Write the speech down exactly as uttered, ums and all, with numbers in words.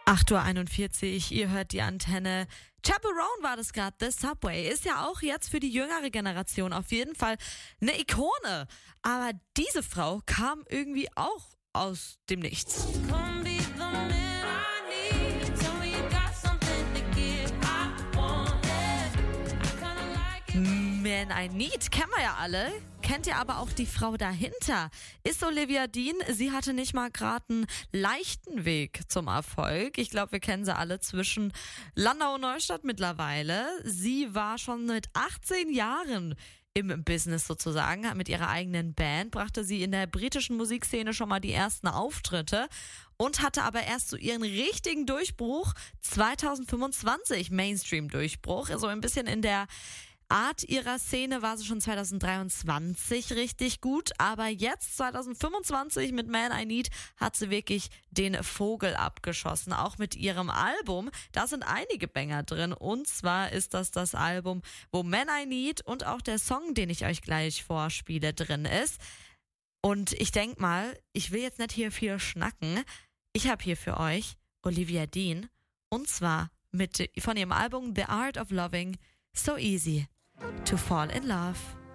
acht Uhr einundvierzig, ihr hört die Antenne. Chaperone war das gerade, The Subway. Ist ja auch jetzt für die jüngere Generation auf jeden Fall eine Ikone. Aber diese Frau kam irgendwie auch aus dem Nichts. Man I Need kennen wir ja alle. Kennt ihr aber auch die Frau dahinter? Ist Olivia Dean. Sie hatte nicht mal gerade einen leichten Weg zum Erfolg. Ich glaube, wir kennen sie alle zwischen Landau und Neustadt mittlerweile. Sie war schon mit achtzehn Jahren im Business sozusagen. Mit ihrer eigenen Band brachte sie in der britischen Musikszene schon mal die ersten Auftritte und hatte aber erst so ihren richtigen Durchbruch zwanzig fünfundzwanzig, Mainstream-Durchbruch. Also ein bisschen in der Art ihrer Szene war sie schon zwanzig dreiundzwanzig richtig gut, aber jetzt zwanzig fünfundzwanzig mit Man I Need hat sie wirklich den Vogel abgeschossen, auch mit ihrem Album. Da sind einige Banger drin und zwar ist das das Album, wo Man I Need und auch der Song, den ich euch gleich vorspiele, drin ist. Und ich denk mal, ich will jetzt nicht hier viel schnacken, ich habe hier für euch Olivia Dean und zwar mit von ihrem Album The Art of Loving So Easy to Fall in Love.